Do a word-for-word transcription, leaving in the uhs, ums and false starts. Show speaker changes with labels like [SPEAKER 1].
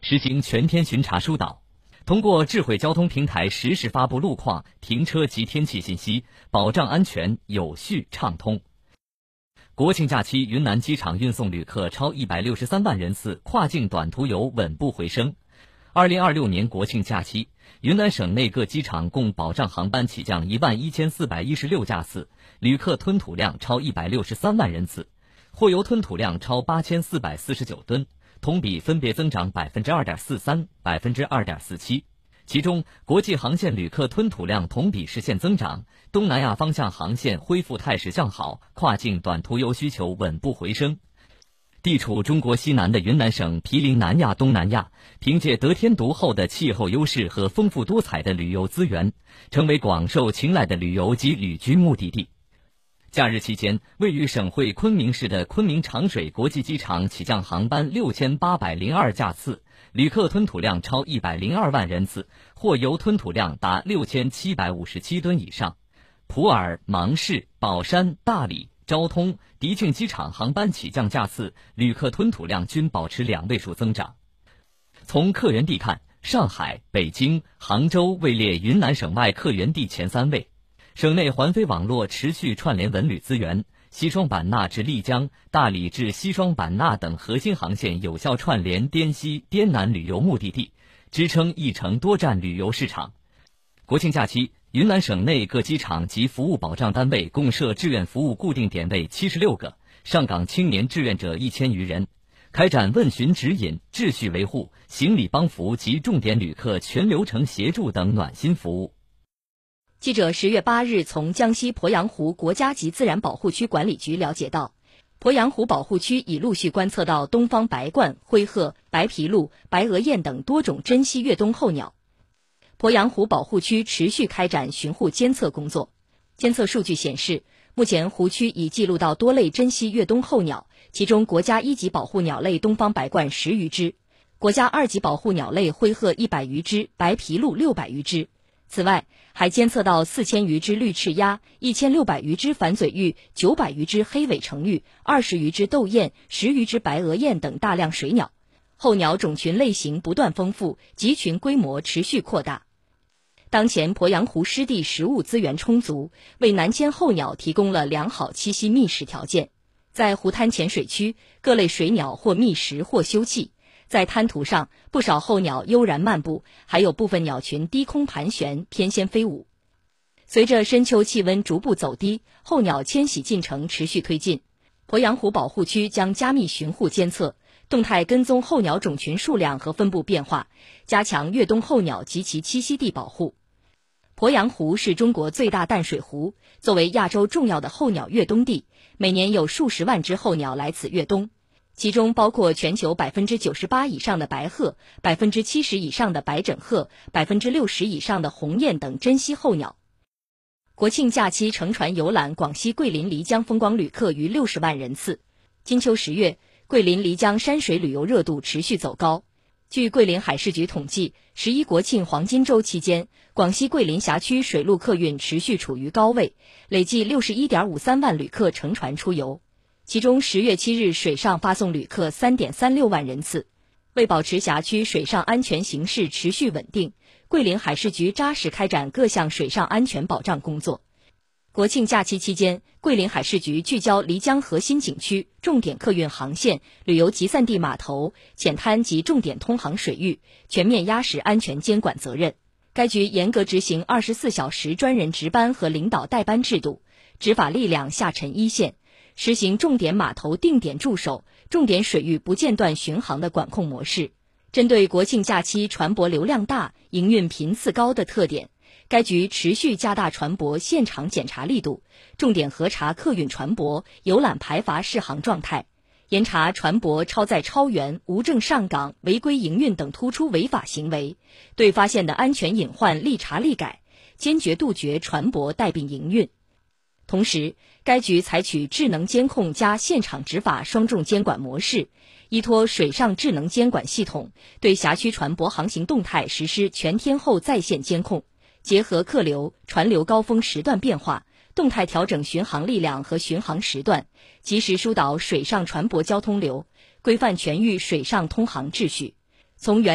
[SPEAKER 1] 实行全天巡查疏导，通过智慧交通平台实时发布路况、停车及天气信息，保障安全有序畅通。国庆假期，云南机场运送旅客超一百六十三万人次，跨境短途游稳步回升。二零二六年国庆假期，云南省内各机场共保障航班起降一万一千四百一十六架次，旅客吞吐量超一百六十三万人次，货油吞吐量超八千四百四十九吨，同比分别增长百分之二点四三、百分之二点四七。其中，国际航线旅客吞吐量同比实现增长，东南亚方向航线恢复态势向好，跨境短途游需求稳步回升。地处中国西南的云南省毗邻南亚、东南亚，凭借得天独厚的气候优势和丰富多彩的旅游资源，成为广受青睐的旅游及旅居目的地。假日期间，位于省会昆明市的昆明长水国际机场起降航班六千八百零二架次，旅客吞吐量超一百零二万人次，货油吞吐量达六千七百五十七吨以上。普洱、芒市、保山、大理、昭通、迪庆机场航班起降架次、旅客吞吐量均保持两位数增长。从客源地看，上海、北京、杭州位列云南省外客源地前三位。省内环飞网络持续串联文旅资源，西双版纳至丽江、大理至西双版纳等核心航线有效串联滇西、滇南旅游目的地，支撑一城多站旅游市场。国庆假期，云南省内各机场及服务保障单位共设志愿服务固定点位七十六个，上岗青年志愿者一千余人，开展问询指引、秩序维护、行李帮扶及重点旅客全流程协助等暖心服务。
[SPEAKER 2] 记者十月八日从江西鄱阳湖国家级自然保护区管理局了解到，鄱阳湖保护区已陆续观测到东方白鹳、灰鹤、白皮鹭、白额雁等多种珍稀越冬候鸟。鄱阳湖保护区持续开展巡护监测工作，监测数据显示，目前湖区已记录到多类珍稀越冬候鸟，其中国家一级保护鸟类东方白鹳十余只，国家二级保护鸟类灰鹤一百余只，白皮鹭六百余只。此外，还监测到四千余只绿翅鸭、一千六百余只反嘴鹬、九百余只黑尾成鹬、二十余只斗雁、十余只白额雁等大量水鸟。候鸟种群类型不断丰富，集群规模持续扩大。当前鄱阳湖湿地食物资源充足，为南迁候鸟提供了良好栖息觅食条件。在湖滩浅水区，各类水鸟或觅食或休憩。在滩涂上，不少候鸟悠然漫步，还有部分鸟群低空盘旋，翩跹飞舞。随着深秋气温逐步走低，候鸟迁徙进程持续推进。鄱阳湖保护区将加密巡护监测，动态跟踪候鸟种群数量和分布变化，加强越冬候鸟及其栖息地保护。鄱阳湖是中国最大淡水湖，作为亚洲重要的候鸟越冬地，每年有数十万只候鸟来此越冬。其中包括全球百分之九十八以上的白鹤、百分之七十以上的白枕鹤、百分之六十以上的鸿雁等珍稀候鸟。国庆假期乘船游览广西桂林漓江风光旅客逾六十万人次。金秋十月，桂林漓江山水旅游热度持续走高。据桂林海事局统计，十一国庆黄金周期间，广西桂林辖区水陆客运持续处于高位，累计 六十一点五三万旅客乘船出游。其中十月七日水上发送旅客 三点三六万人次。为保持辖区水上安全形势持续稳定，桂林海事局扎实开展各项水上安全保障工作。国庆假期期间，桂林海事局聚焦漓江核心景区、重点客运航线、旅游集散地码头、浅滩及重点通航水域，全面压实安全监管责任。该局严格执行二十四小时专人值班和领导带班制度，执法力量下沉一线，实行重点码头定点驻守、重点水域不间断巡航的管控模式。针对国庆假期船舶流量大、营运频次高的特点，该局持续加大船舶现场检查力度，重点核查客运船舶游览排筏试航状态，严查船舶超载超员、无证上岗、违规营运等突出违法行为，对发现的安全隐患立查立改，坚决杜绝船舶带病营运。同时，该局采取智能监控加现场执法双重监管模式，依托水上智能监管系统，对辖区船舶航行动态实施全天候在线监控，结合客流、船流高峰时段变化，动态调整巡航力量和巡航时段，及时疏导水上船舶交通流，规范全域水上通航秩序。从原